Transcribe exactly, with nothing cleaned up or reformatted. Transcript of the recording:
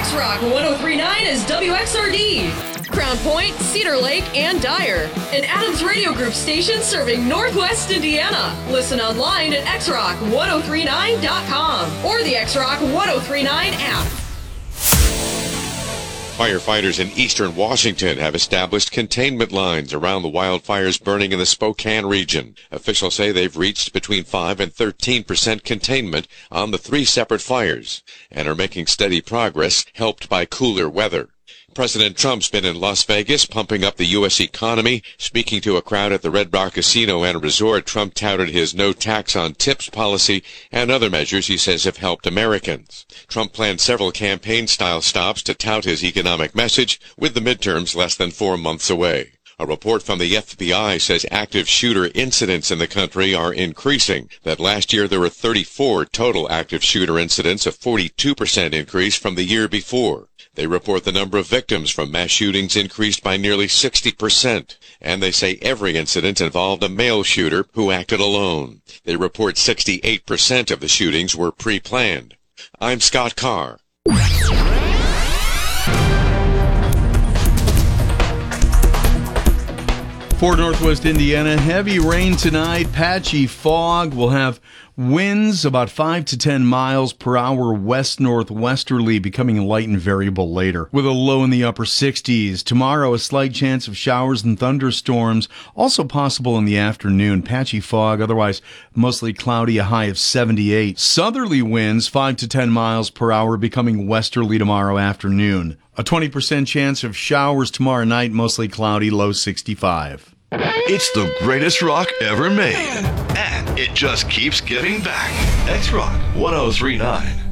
X-Rock one oh three point nine is W X R D. Crown Point, Cedar Lake, and Dyer. An Adams Radio Group station serving Northwest Indiana. Listen online at x rock ten thirty-nine dot com or the X-Rock ten thirty-nine app. Firefighters in eastern Washington have established containment lines around the wildfires burning in the Spokane region. Officials say they've reached between five and thirteen percent containment on the three separate fires and are making steady progress, helped by cooler weather. President Trump's been in Las Vegas pumping up the U S economy. Speaking to a crowd at the Red Rock Casino and Resort, Trump touted his no tax on tips policy and other measures he says have helped Americans. Trump planned several campaign-style stops to tout his economic message, with the midterms less than four months away. A report from the F B I says active shooter incidents in the country are increasing. That last year there were thirty-four total active shooter incidents, a forty-two percent increase from the year before. They report the number of victims from mass shootings increased by nearly sixty percent. And they say every incident involved a male shooter who acted alone. They report sixty-eight percent of the shootings were pre-planned. I'm Scott Carr. For Northwest Indiana, heavy rain tonight, patchy fog. We'll have winds about five to ten miles per hour west-northwesterly, becoming light and variable later, with a low in the upper sixties. Tomorrow, a slight chance of showers and thunderstorms, also possible in the afternoon. Patchy fog, otherwise mostly cloudy, a high of seventy-eight. Southerly winds, five to ten miles per hour, becoming westerly tomorrow afternoon. A twenty percent chance of showers tomorrow night, mostly cloudy, low sixty-five. It's the greatest rock ever made, and it just keeps giving back. X-Rock ten thirty-nine.